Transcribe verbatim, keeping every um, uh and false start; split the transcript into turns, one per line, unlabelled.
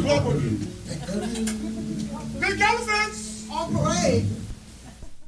luck with you.
Thank you.
Big elephants
On parade.